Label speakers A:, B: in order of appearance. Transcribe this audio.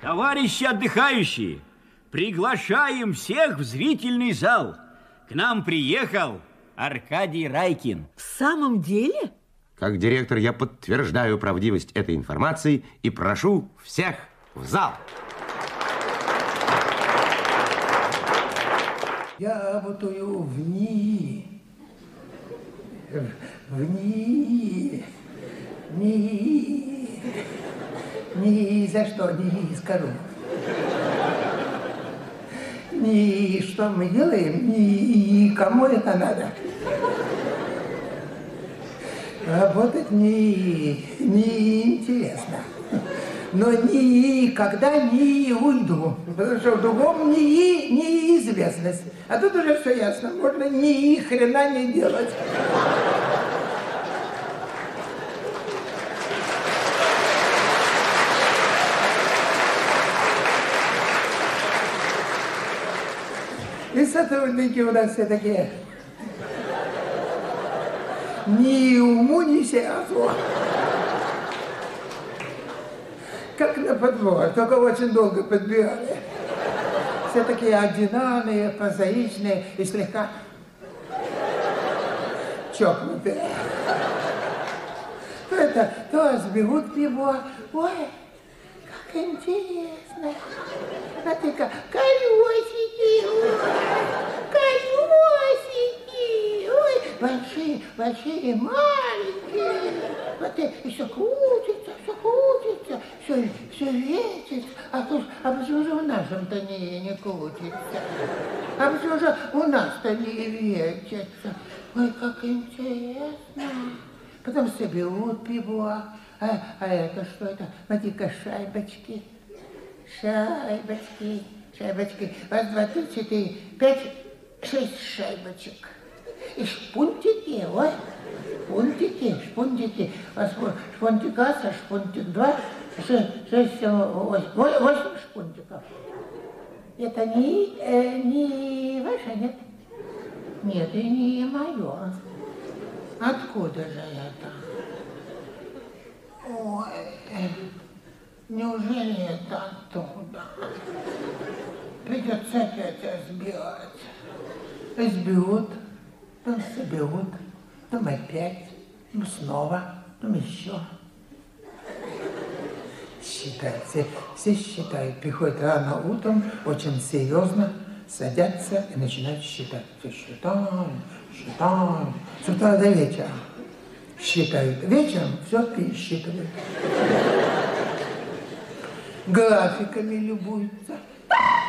A: Товарищи отдыхающие, приглашаем всех в зрительный зал. К нам приехал Аркадий Райкин.
B: В самом деле?
C: Как директор я подтверждаю правдивость этой информации и прошу всех в зал.
D: Я бутую в НИИ. В НИИ. НИИ. Ни за что не скажу. Ни что мы делаем, ни кому это надо. Работать не интересно. Но никогда не уйду. Потому что в другом неизвестность. А тут уже все ясно. Можно ни хрена не делать. И сотрудники у нас все такие. Ни уму, ни сердцу. Как на подбор, только очень долго подбирали. Все такие ординарные, прозаичные и слегка чокнутые. То сбегут прибор. Ой, как интересно. А ты-ка колесики, колесики, ой, большие, большие, маленькие. Вот и все крутится, все вертится. А почему же в нашем-то не крутится? А почему же у нас-то не вертится? Ой, как интересно. Потом соберут прибор. А это что это? Смотри-ка, шайбочки. Шайбочки. Раз, два, три, четыре, пять, 6 шайбочек. И шпунтики, ой, шпунтики. Шпунтик раз, шпунтик два, 6, 8 шпунтиков. Это не ваше, нет? Нет, и не мое. Откуда же это? Ой, неужели это оттуда? Придется опять разбирать. Разберут, потом соберут, потом опять, ну снова, потом еще. Считают, все считают, приходят рано утром, очень серьезно, садятся и начинают считать. Все считаем, с утра до вечера. Считают. Вечером все пересчитывают. Графиками любуются.